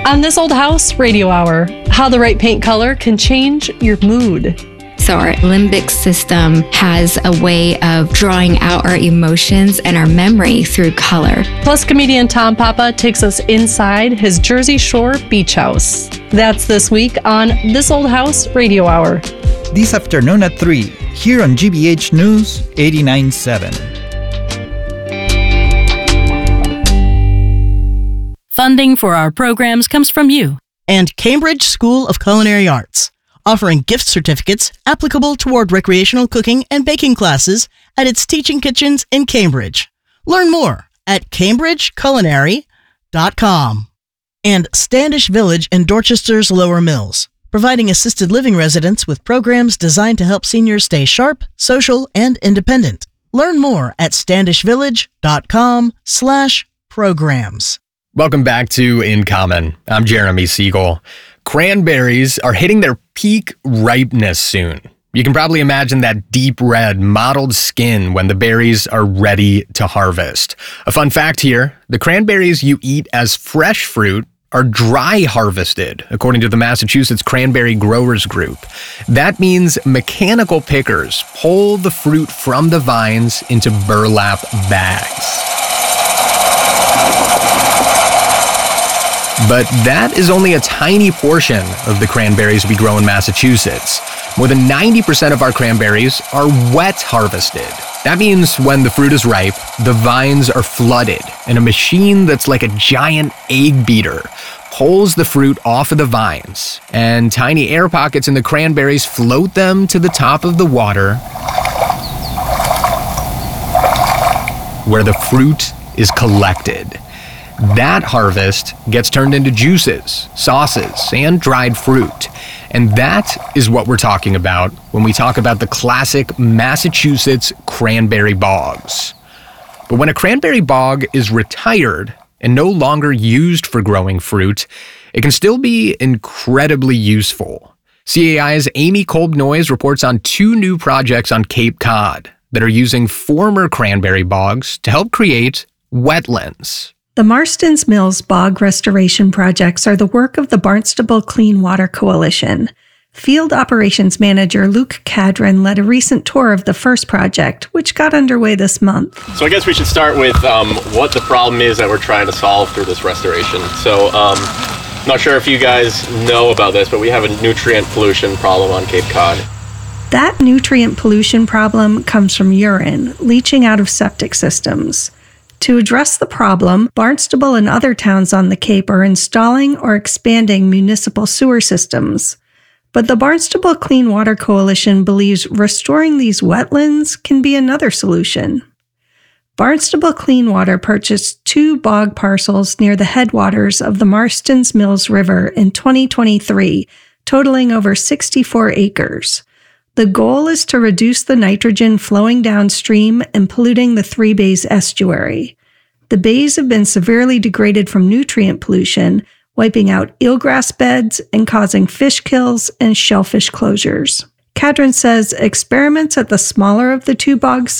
On This Old House Radio Hour, how the right paint color can change your mood. So our limbic system has a way of drawing out our emotions and our memory through color. Plus, comedian Tom Papa takes us inside his Jersey Shore beach house. That's this week on This Old House Radio Hour. This afternoon at 3, here on GBH News 89.7. Funding for our programs comes from you. And Cambridge School of Culinary Arts, offering gift certificates applicable toward recreational cooking and baking classes at its teaching kitchens in Cambridge. Learn more at cambridgeculinary.com. And Standish Village in Dorchester's Lower Mills, providing assisted living residents with programs designed to help seniors stay sharp, social, and independent. Learn more at standishvillage.com/programs. Welcome back to In Common. I'm Jeremy Siegel. Cranberries are hitting their peak ripeness soon. You can probably imagine that deep red, mottled skin when the berries are ready to harvest. A fun fact here, the cranberries you eat as fresh fruit are dry harvested, according to the Massachusetts Cranberry Growers Group. That means mechanical pickers pull the fruit from the vines into burlap bags. But that is only a tiny portion of the cranberries we grow in Massachusetts. More than 90% of our cranberries are wet harvested. That means when the fruit is ripe, the vines are flooded, and a machine that's like a giant egg beater pulls the fruit off of the vines, and tiny air pockets in the cranberries float them to the top of the water, where the fruit is collected. That harvest gets turned into juices, sauces, and dried fruit. And that is what we're talking about when we talk about the classic Massachusetts cranberry bogs. But when a cranberry bog is retired and no longer used for growing fruit, it can still be incredibly useful. CAI's Amy Kolb-Noyes reports on 2 new projects on Cape Cod that are using former cranberry bogs to help create wetlands. The Marston's Mills Bog Restoration Projects are the work of the Barnstable Clean Water Coalition. Field Operations Manager Luke Cadron led a recent tour of the first project, which got underway this month. So I guess we should start with what the problem is that we're trying to solve through this restoration. So not sure if you guys know about this, but we have a nutrient pollution problem on Cape Cod. That nutrient pollution problem comes from urine leaching out of septic systems. To address the problem, Barnstable and other towns on the Cape are installing or expanding municipal sewer systems. But the Barnstable Clean Water Coalition believes restoring these wetlands can be another solution. Barnstable Clean Water purchased 2 bog parcels near the headwaters of the Marston's Mills River in 2023, totaling over 64 acres. The goal is to reduce the nitrogen flowing downstream and polluting the Three Bays estuary. The bays have been severely degraded from nutrient pollution, wiping out eelgrass beds and causing fish kills and shellfish closures. Cadron says experiments at the smaller of the 2 bog